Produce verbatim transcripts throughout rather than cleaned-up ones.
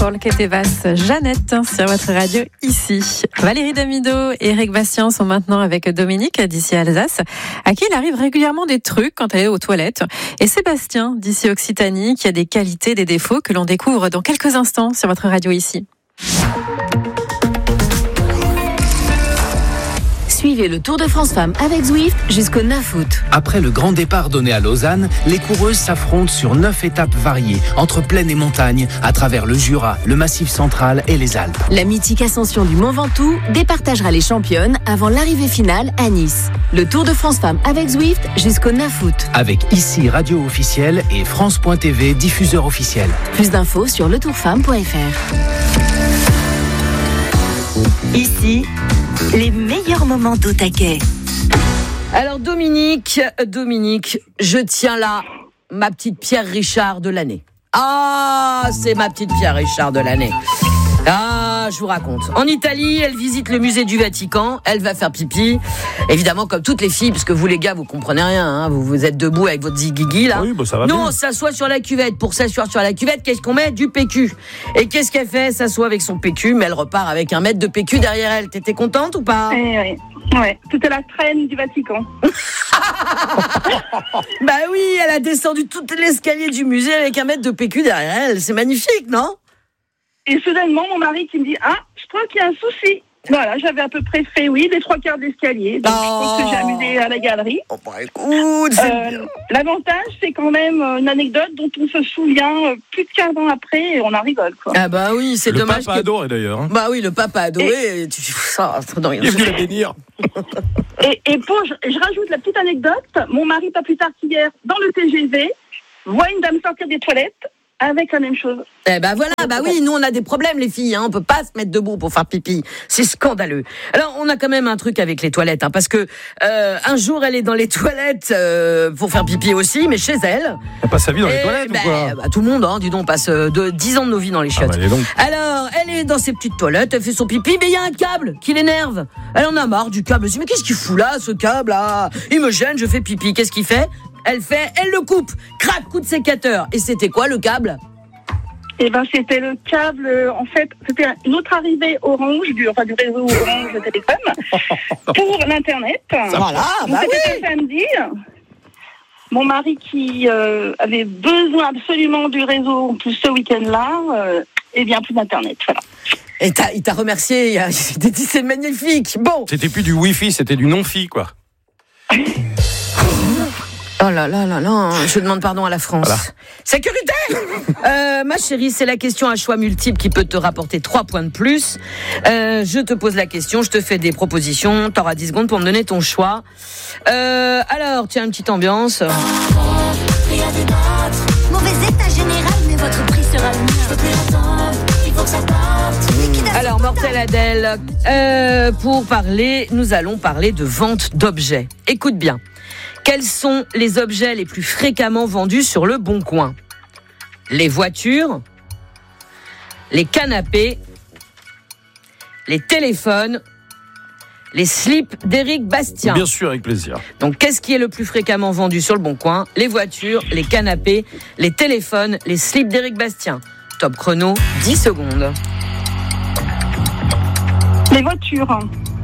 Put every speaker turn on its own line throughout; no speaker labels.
Paul Ketevas, Jeannette sur votre radio ici. Valérie Damido et Eric Bastien sont maintenant avec Dominique d'ici Alsace, à qui il arrive régulièrement des trucs quand elle est aux toilettes. Et Sébastien d'ici Occitanie, qui a des qualités, des défauts que l'on découvre dans quelques instants sur votre radio ici.
Suivez le Tour de France Femmes avec Zwift jusqu'au neuf août.
Après le grand départ donné à Lausanne, les coureuses s'affrontent sur neuf étapes variées, entre plaine et montagne, à travers le Jura, le Massif central et les Alpes.
La mythique ascension du Mont Ventoux départagera les championnes avant l'arrivée finale à Nice. Le Tour de France Femmes avec Zwift jusqu'au neuf août.
Avec ici radio officielle et France point T V diffuseur officiel.
Plus d'infos sur le tour femme point f r.
Ici, les meilleurs moments d'au taquet.
Alors Dominique, Dominique, je tiens là ma petite Pierre Richard de l'année. Ah, c'est ma petite Pierre Richard de l'année. Ah, je vous raconte. En Italie, elle visite le musée du Vatican. Elle va faire pipi. Évidemment, comme toutes les filles, parce que vous les gars, vous comprenez rien. Hein, vous, vous êtes debout avec votre zigigi là.
Oui, bah ça va.
Nous,
bien.
on s'assoit sur la cuvette. Pour s'asseoir sur la cuvette, qu'est-ce qu'on met ? Du P Q. Et qu'est-ce qu'elle fait ? Elle s'assoit avec son P Q, mais elle repart avec un mètre de P Q derrière elle. T'étais contente ou pas ?
Eh oui. Ouais, toute la traîne du Vatican.
Bah oui, elle a descendu tout l'escalier du musée avec un mètre de P Q derrière elle. C'est magnifique, non ?
Et soudainement, mon mari qui me dit « Ah, je crois qu'il y a un souci ». Voilà, j'avais à peu près fait, oui, les trois quarts d'escalier. Donc, oh. je pense que j'ai amusé à la galerie.
Oh, bah écoute, c'est
euh, bien. L'avantage, c'est quand même une anecdote dont on se souvient plus de quinze ans après et on en rigole, quoi.
Ah bah oui, c'est
le
dommage.
Le papa
que...
adoré, d'ailleurs. Hein.
Bah oui, le papa adoré. Et... Tu... Ça, non,
il est venu la bénir.
et, et pour, je, je rajoute la petite anecdote. Mon mari, pas plus tard qu'hier, dans le T G V, voit une dame sortir des toilettes avec la même chose.
Eh ben voilà, bah oui, nous on a des problèmes les filles, hein, on peut pas se mettre debout pour faire pipi, c'est scandaleux. Alors on a quand même un truc avec les toilettes, hein, parce que euh, un jour elle est dans les toilettes euh, pour faire pipi aussi, mais chez elle.
Elle passe sa vie dans
et
les toilettes
bah,
ou quoi
bah, tout le monde, hein, dis donc, on passe euh, de, dix ans de nos vies dans les chiottes.
Ah bah, donc.
Alors elle est dans ses petites toilettes, elle fait son pipi, mais il y a un câble qui l'énerve. Elle en a marre du câble, elle se dit mais qu'est-ce qu'il fout là, ce câble là ? Il me gêne, je fais pipi, qu'est-ce qu'il fait ? Elle fait, elle le coupe, crac, coup de sécateur. Et c'était quoi le câble ?
Eh ben, c'était le câble, en fait, c'était une autre arrivée Orange, du, enfin, du réseau Orange Télécom, pour l'Internet.
Voilà,
donc,
bah
c'était
oui.
un samedi. Mon mari qui euh, avait besoin absolument du réseau, en plus ce week-end-là, euh, eh bien, plus d'Internet, voilà.
Et t'as, il t'a remercié, il t'a dit c'est magnifique, bon.
C'était plus du Wi-Fi, c'était du non-fi, quoi.
Oh là là là là, je demande pardon à la France. Voilà. Sécurité euh, ma chérie, c'est la question à choix multiple qui peut te rapporter trois points de plus. Euh, je te pose la question, je te fais des propositions, t'auras dix secondes pour me donner ton choix. Euh, alors, tiens, une petite ambiance.
Mauvais état général, mais votre prix sera le mien. Je peux plus attendre, il faut que ça parte.
Alors, Mortel Adèle, euh, pour parler, nous allons parler de vente d'objets. Écoute bien. Quels sont les objets les plus fréquemment vendus sur le Bon Coin ? Les voitures, les canapés, les téléphones, les slips d'Éric Bastien.
Bien sûr, avec plaisir.
Donc, qu'est-ce qui est le plus fréquemment vendu sur le Bon Coin ? Les voitures, les canapés, les téléphones, les slips d'Éric Bastien. Top chrono, dix secondes.
Les voitures.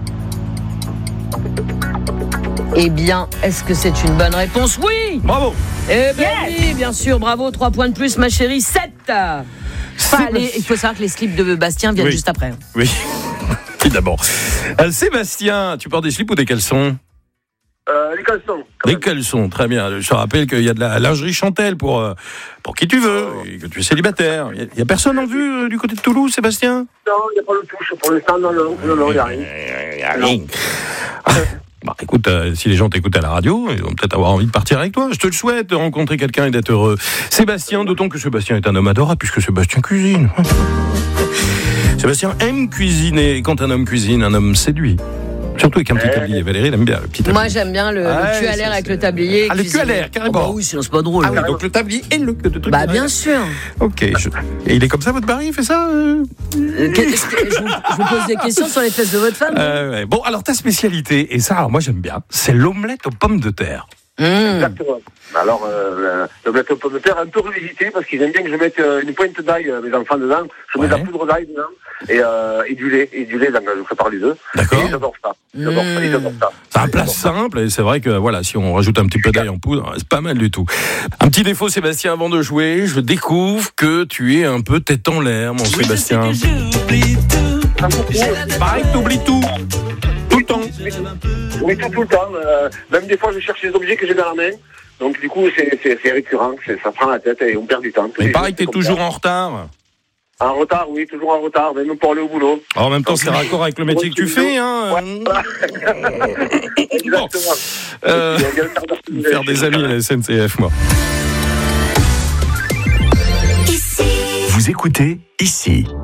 Eh bien, est-ce que c'est une bonne réponse ? Oui !
Bravo !
Eh bien yes. Oui, bien sûr, bravo, trois points de plus, ma chérie, sept. Enfin, les, il faut savoir que les slips de Bastien viennent oui. juste après.
Oui, évidemment. Euh, Sébastien, tu portes des slips ou des caleçons ?
Euh, les caleçons.
Des caleçons, très bien. Je te rappelle qu'il y a de la lingerie Chantel pour, euh, pour qui tu veux, et que tu es célibataire. Il n'y a, a personne en vue euh, du côté de Toulouse, Sébastien ?
Non, il n'y a pas le touche. Pour l'instant, non, non, non, non, il n'y a rien.
Il n'y a rien. Bah, écoute, euh, si les gens t'écoutent à la radio, ils vont peut-être avoir envie de partir avec toi. Je te le souhaite, de rencontrer quelqu'un et d'être heureux. Sébastien, d'autant que Sébastien est un homme adorable, puisque Sébastien cuisine. Sébastien aime cuisiner, et quand un homme cuisine, un homme séduit. Surtout avec un petit tablier. Valérie, elle aime bien le petit tablier.
Moi, j'aime bien le, ah, le cul à l'air avec le tablier.
Ah, le cul à l'air, carrément.
Oh, bah oui, sinon c'est pas drôle.
Ah oui, donc le tablier et le truc.
Bah, bien sûr.
Ok. Je... Et il est comme ça, votre mari, il fait ça euh...
Euh, que, je, vous, je vous pose des questions sur les fesses de votre femme.
Euh, ouais. Bon, alors ta spécialité, et ça, alors moi j'aime bien, c'est l'omelette aux pommes de terre.
Mmh.
Exactement. Alors, euh, le blé de pomme de terre un peu revisité parce qu'ils aiment bien que je mette euh, une pointe d'ail, euh, mes enfants, dedans. Je mets
Ouais.
de la poudre d'ail dedans et, euh, et du lait. Et du lait, donc je prépare les œufs.
D'accord.
Et ils adorent ça. Ils adorent ça. Ils adorent ça.
C'est un
Ils
plat
adorent ça.
simple et c'est vrai que voilà, si on rajoute un petit peu d'ail en poudre, c'est pas mal du tout. Un petit défaut, Sébastien, avant de jouer, je découvre que tu es un peu tête en l'air, mon Sébastien. Pareil que t'oublies tout. Tout le temps.
Oui, tout, tout le temps. Euh, même des fois, je cherche les objets que j'ai dans la main. Donc, du coup, c'est, c'est, c'est récurrent. C'est, ça prend la tête et on perd du temps. Tous
Mais
les
pareil
jours,
que t'es
c'est comme
toujours
ça.
en retard.
En retard, oui, toujours en retard, même pour aller au boulot.
En même temps, c'est raccord avec le métier que tu fais, hein.
Exactement.
Euh,
Il y a- il y a le quart d'heure de-
faire des amis à la S N C F, moi.
Ici.
Vous écoutez ici.